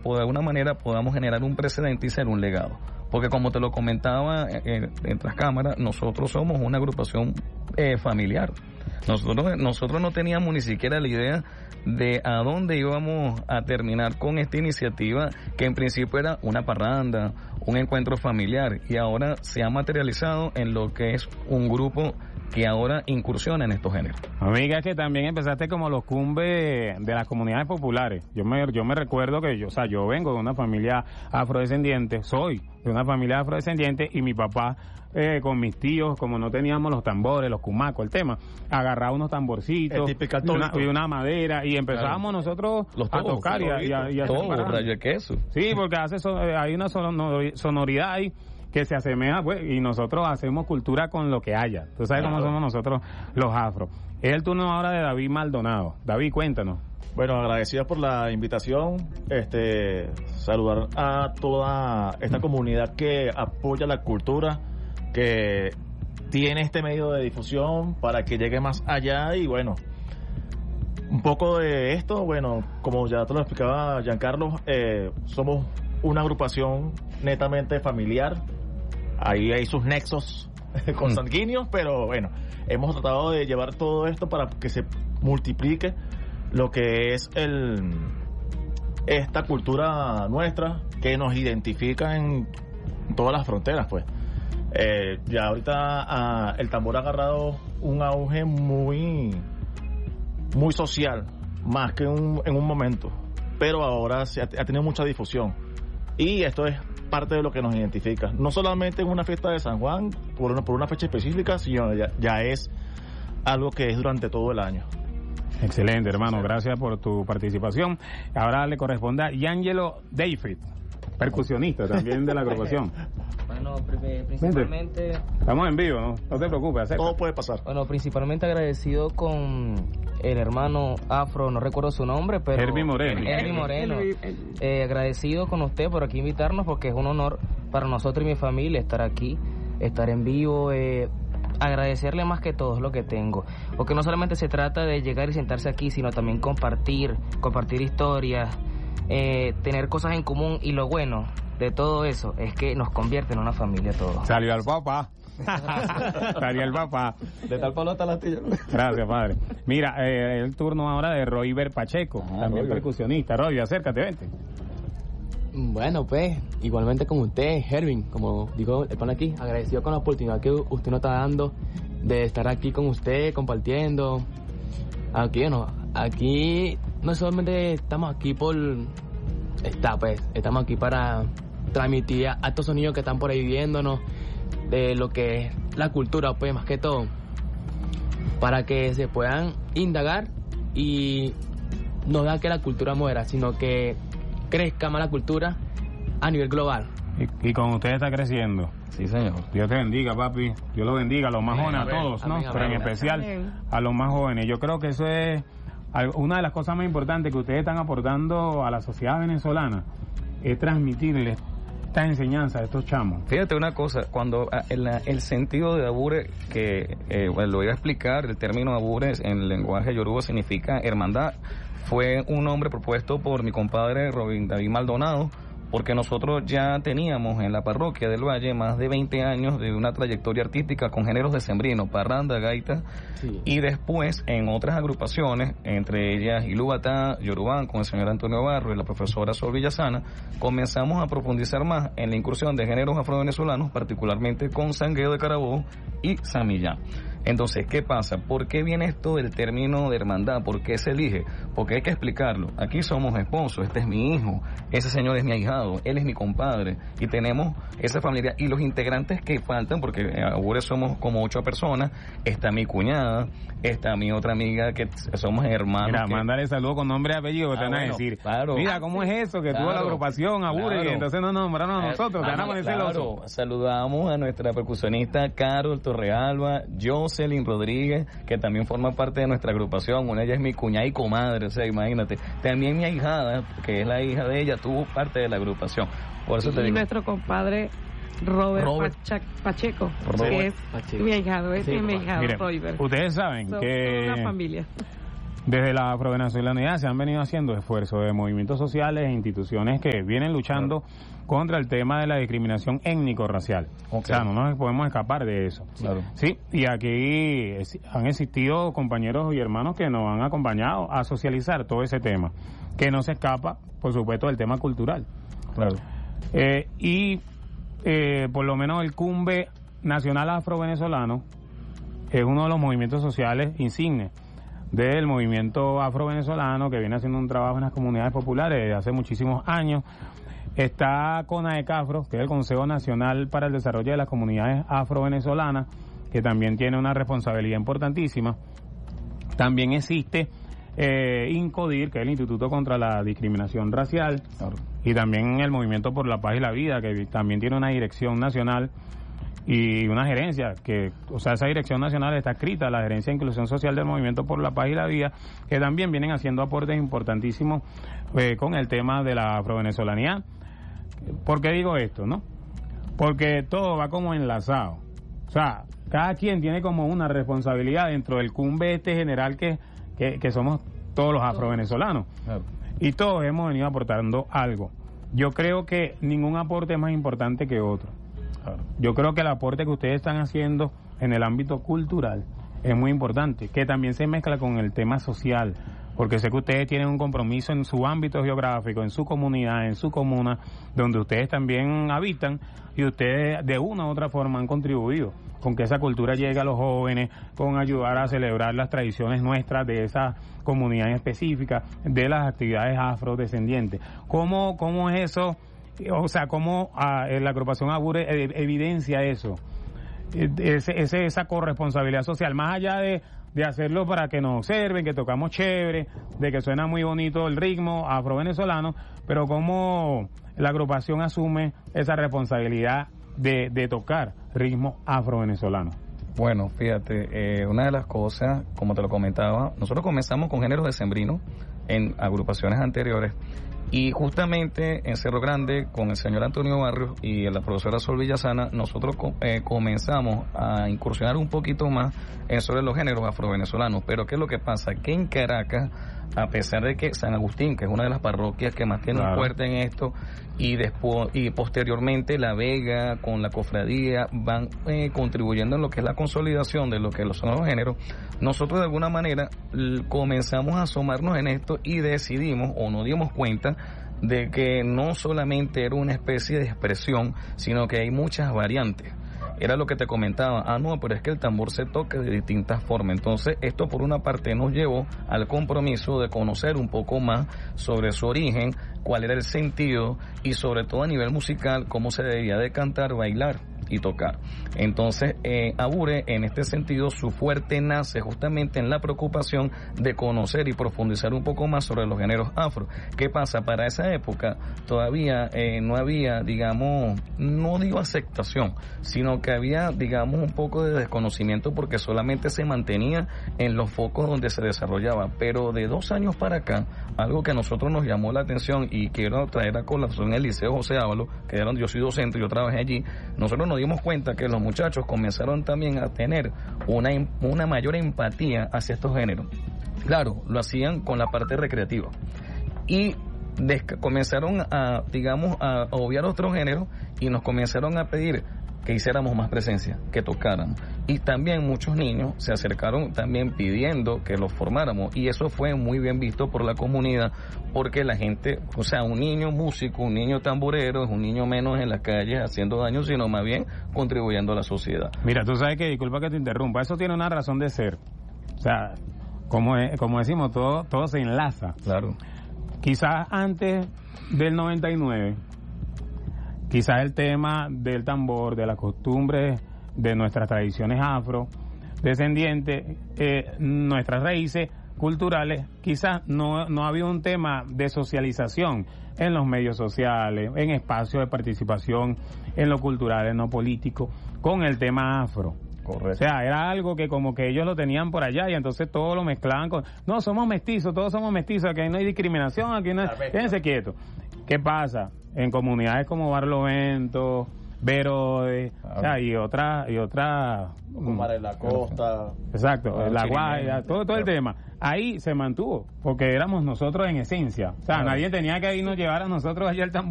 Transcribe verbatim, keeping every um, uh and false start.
por alguna manera podamos generar un precedente y ser un legado. Porque como te lo comentaba en, en tras cámaras, nosotros somos una agrupación eh, familiar. Nosotros, nosotros no teníamos ni siquiera la idea de a dónde íbamos a terminar con esta iniciativa, que en principio era una parranda, un encuentro familiar, y ahora se ha materializado en lo que es un grupo que ahora incursiona en estos géneros. Amiga, es que también empezaste como los cumbes de las comunidades populares. Yo me yo me recuerdo que yo, o sea, yo vengo de una familia afrodescendiente, soy de una familia afrodescendiente, y mi papá eh, con mis tíos, como no teníamos los tambores, los cumacos, el tema, agarraba unos tamborcitos y una, y una madera, y empezábamos claro. nosotros los a tobos, tocar y a, y a, y a todo, rayo de queso. Sí, porque hace so, hay una sonoridad ahí que se asemeja, pues, y nosotros hacemos cultura con lo que haya. Tú sabes claro. cómo somos nosotros los afro. Es el turno ahora de David Maldonado. David, cuéntanos. Bueno, agradecido por la invitación, este, saludar a toda esta comunidad que apoya la cultura, que tiene este medio de difusión para que llegue más allá. Y bueno, un poco de esto, bueno, como ya te lo explicaba Giancarlo, eh, somos una agrupación netamente familiar. Ahí hay sus nexos consanguíneos, pero bueno, hemos tratado de llevar todo esto para que se multiplique lo que es el esta cultura nuestra que nos identifica en todas las fronteras, pues. Eh, ya ahorita ah, el tambor ha agarrado un auge muy muy social, más que un, en un momento, pero ahora se ha, ha tenido mucha difusión, y esto es parte de lo que nos identifica, no solamente en una fiesta de San Juan por una, por una fecha específica, sino ya, ya es algo que es durante todo el año. Excelente, hermano, gracias por tu participación. Ahora le corresponde a Yangelo David, percusionista también de la agrupación. Bueno, principalmente... Estamos en vivo, ¿no? No te preocupes, acerca. Todo puede pasar. Bueno, principalmente agradecido con el hermano afro, no recuerdo su nombre, pero... Herbie Moreno. Herbie Moreno. Eh, agradecido con usted por aquí invitarnos, porque es un honor para nosotros y mi familia estar aquí, estar en vivo, eh, agradecerle más que todo lo que tengo, porque no solamente se trata de llegar y sentarse aquí, sino también compartir, compartir historias, eh, tener cosas en común, y lo bueno de todo eso es que nos convierte en una familia todos. Salió al papá. Salió el papá. De tal palo hasta la astilla. Gracias, padre. Mira, eh, el turno ahora de Roiber Pacheco, ah, también Roiber. Percusionista. Roiber, acércate, vente. Bueno, pues, igualmente con usted, Hervin, como digo el pan aquí, agradecido con la oportunidad que usted nos está dando de estar aquí con usted, compartiendo. Aquí, bueno, aquí no solamente estamos aquí por... Está, pues, estamos aquí para transmitir a estos sonidos que están por ahí viéndonos, de lo que es la cultura, pues, más que todo, para que se puedan indagar y no vean que la cultura muera, sino que crezca más la cultura a nivel global. Y, y con usted está creciendo. Sí, señor. Dios te bendiga, papi. Dios lo bendiga a los más jóvenes, a todos, ¿no? Pero en especial a los más jóvenes. Yo creo que eso es una de las cosas más importantes que ustedes están aportando a la sociedad venezolana, es transmitirles esta enseñanza a estos chamos. Fíjate una cosa, cuando el, el sentido de Abure, que eh, bueno, lo voy a explicar, el término Abure en el lenguaje yoruba significa hermandad, fue un nombre propuesto por mi compadre Robin David Maldonado, porque nosotros ya teníamos en la parroquia del Valle más de veinte años de una trayectoria artística con géneros decembrinos, parranda, gaita, sí. Y después en otras agrupaciones, entre ellas Ilúbata, Yorubán, con el señor Antonio Barro y la profesora Sol Villasana, comenzamos a profundizar más en la incursión de géneros afrovenezolanos, particularmente con Sangueo de Carabobo y Samillán. Entonces, ¿qué pasa? ¿Por qué viene esto del término de hermandad? ¿Por qué se elige? Porque hay que explicarlo. Aquí somos esposos, este es mi hijo, ese señor es mi ahijado, él es mi compadre, y tenemos esa familia. Y los integrantes que faltan, porque ahora somos como ocho personas, está mi cuñada, está mi otra amiga, que somos hermanos. Mira, que... mándale saludo con nombre y apellido, que ah, te van bueno, a decir, claro. Mira, ¿cómo es eso? Que claro, tuvo la agrupación, Abure, claro. Y entonces nos nombraron a nosotros, te van a poner celoso. Saludamos a nuestra percusionista Carol Torrealba, yo Jocelyn Rodríguez, que también forma parte de nuestra agrupación. Una de ellas es mi cuñada y comadre, o sea, imagínate. También mi ahijada, que es la hija de ella, tuvo parte de la agrupación. Por eso y te digo. Nuestro compadre Robert, Robert. Pacheco, Robert. Que es Pacheco. Mi ahijado, es sí, mi ahijado, Miren, Robert. Ustedes saben so, que una familia. Desde la afrovenezolanidad se han venido haciendo esfuerzos de movimientos sociales e instituciones que vienen luchando claro. contra el tema de la discriminación étnico-racial. Okay. O sea, no nos podemos escapar de eso. Claro. Sí, y aquí han existido compañeros y hermanos que nos han acompañado a socializar todo ese tema, que no se escapa, por supuesto, del tema cultural. Claro. Eh, y eh, por lo menos el Cumbe Nacional Afro-Venezolano es uno de los movimientos sociales insignes del movimiento afro-venezolano que viene haciendo un trabajo en las comunidades populares desde hace muchísimos años. Está CONADECAFRO, que es el Consejo Nacional para el Desarrollo de las Comunidades Afro-Venezolanas, que también tiene una responsabilidad importantísima. También existe eh, INCODIR, que es el Instituto contra la Discriminación Racial, claro. y también el Movimiento por la Paz y la Vida, que también tiene una dirección nacional y una gerencia, que, o sea, esa dirección nacional está escrita, la Gerencia de Inclusión Social del Movimiento por la Paz y la Vida, que también vienen haciendo aportes importantísimos eh, con el tema de la afrovenezolanidad. ¿Por qué digo esto, no? Porque todo va como enlazado. O sea, cada quien tiene como una responsabilidad dentro del cumbe este general que, que, que somos todos los afrovenezolanos. Claro. Y todos hemos venido aportando algo. Yo creo que ningún aporte es más importante que otro. Claro. Yo creo que el aporte que ustedes están haciendo en el ámbito cultural es muy importante, que también se mezcla con el tema social, porque sé que ustedes tienen un compromiso en su ámbito geográfico, en su comunidad, en su comuna, donde ustedes también habitan, y ustedes de una u otra forma han contribuido con que esa cultura llegue a los jóvenes, con ayudar a celebrar las tradiciones nuestras de esa comunidad en específica, de las actividades afrodescendientes. ¿Cómo, cómo es eso? O sea, cómo ah, la agrupación Abure evidencia eso, ese, ese, esa corresponsabilidad social, más allá de, de hacerlo para que nos observen, que tocamos chévere, de que suena muy bonito el ritmo afrovenezolano, pero cómo la agrupación asume esa responsabilidad de, de tocar ritmo afrovenezolano. Bueno, fíjate, eh, una de las cosas, como te lo comentaba, nosotros comenzamos con géneros decembrinos en agrupaciones anteriores. Y justamente en Cerro Grande, con el señor Antonio Barrios y la profesora Sol Villasana, nosotros eh, comenzamos a incursionar un poquito más en sobre los géneros afrovenezolanos. Pero ¿qué es lo que pasa? Que en Caracas, a pesar de que San Agustín, que es una de las parroquias que más tiene claro. un fuerte en esto, y después y posteriormente La Vega con la cofradía van eh, contribuyendo en lo que es la consolidación de lo que son los géneros, nosotros de alguna manera l- comenzamos a asomarnos en esto y decidimos o nos dimos cuenta de que no solamente era una especie de expresión, sino que hay muchas variantes. Era lo que te comentaba, ah no, pero es que el tambor se toca de distintas formas. Entonces esto por una parte nos llevó al compromiso de conocer un poco más sobre su origen, cuál era el sentido y sobre todo a nivel musical cómo se debía de cantar, bailar y tocar. Entonces eh, Abure en este sentido su fuerte nace justamente en la preocupación de conocer y profundizar un poco más sobre los géneros afro. ¿Qué pasa? Para esa época todavía eh, no había, digamos, no digo aceptación, sino que había, digamos, un poco de desconocimiento porque solamente se mantenía en los focos donde se desarrollaba. Pero de dos años para acá, algo que a nosotros nos llamó la atención y quiero traer a colación el Liceo José Ábalos, que era donde yo soy docente, yo trabajé allí, nosotros nos dimos cuenta que los muchachos comenzaron también a tener una, una mayor empatía hacia estos géneros. Claro, lo hacían con la parte recreativa. Y desca- comenzaron a, digamos, a obviar otros géneros y nos comenzaron a pedir que hiciéramos más presencia, que tocáramos. Y también muchos niños se acercaron también pidiendo que los formáramos. Y eso fue muy bien visto por la comunidad, porque la gente, o sea, un niño músico, un niño tamborero, es un niño menos en las calles haciendo daño, sino más bien contribuyendo a la sociedad. Mira, tú sabes que, disculpa que te interrumpa, eso tiene una razón de ser. O sea, como, es, como decimos, todo, todo se enlaza. Claro. Quizás antes del noventa y nueve... quizás el tema del tambor, de las costumbres, de nuestras tradiciones afro, descendientes, eh, nuestras raíces culturales, quizás no, no había un tema de socialización en los medios sociales, en espacios de participación, en lo cultural, en lo político, con el tema afro. Correcto. O sea, era algo que como que ellos lo tenían por allá y entonces todo lo mezclaban con... No, somos mestizos, todos somos mestizos, aquí no hay discriminación, aquí no hay... Quédense quietos. ¿Qué pasa? En comunidades como Barlovento, pero eh, o sea, y otra y otra Mar de la Costa. exacto, Ah, la Chirimé. Guaira, todo todo el tema ahí se mantuvo porque éramos nosotros en esencia, o sea, Claro. nadie tenía que irnos llevar a nosotros allá al tambor